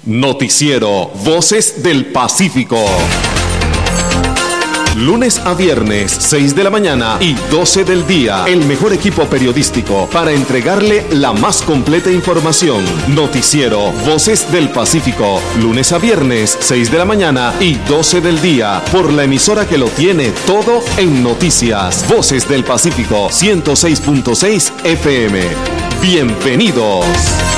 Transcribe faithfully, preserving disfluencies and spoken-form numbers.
Noticiero Voces del Pacífico. Lunes a viernes, seis de la mañana y doce del día. El mejor equipo periodístico para entregarle la más completa información. Noticiero Voces del Pacífico. Lunes a viernes, seis de la mañana y doce del día. Por la emisora que lo tiene todo en noticias. Voces del Pacífico, ciento seis punto seis F M. Bienvenidos.